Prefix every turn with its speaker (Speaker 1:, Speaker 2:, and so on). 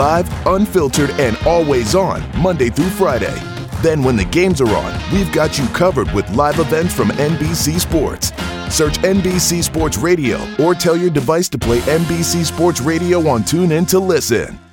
Speaker 1: live, unfiltered, and always on Monday through Friday. Then when the games are on, we've got you covered with live events from NBC Sports. Search NBC Sports Radio or tell your device to play NBC Sports Radio on TuneIn to listen.